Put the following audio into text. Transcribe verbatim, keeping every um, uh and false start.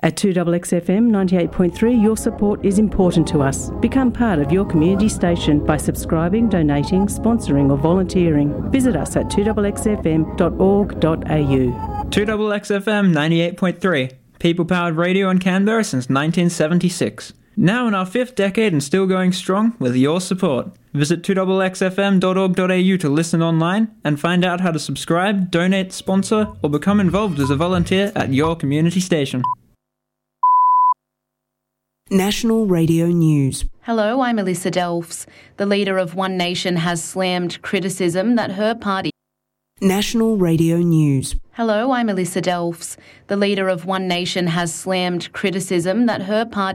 At two X X F M ninety-eight point three, your support is important to us. Become part of your community station by subscribing, donating, sponsoring or volunteering. Visit us at two X X F M dot org dot a u. two X X F M ninety-eight point three, people-powered radio in Canberra since nineteen seventy-six. Now in our fifth decade and still going strong with your support. Visit two X X F M dot org dot a u to listen online and find out how to subscribe, donate, sponsor or become involved as a volunteer at your community station. National Radio News. Hello, I'm Alyssa Delphs. The leader of One Nation has slammed criticism that her party... National Radio News. Hello, I'm Alyssa Delphs. The leader of One Nation has slammed criticism that her party...